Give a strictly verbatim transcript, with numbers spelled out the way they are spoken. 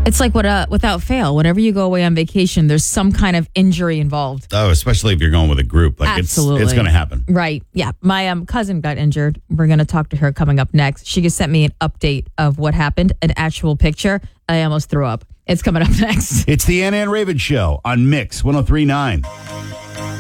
It's like what uh, without fail, whenever you go away on vacation, there's some kind of injury involved. Oh, especially if you're going with a group. Like Absolutely. It's, it's going to happen. Right. Yeah. My um, cousin got injured. We're going to talk to her coming up next. She just sent me an update of what happened, an actual picture. I almost threw up. It's coming up next. It's the Ann Ann Raven Show on Mix one oh three point nine.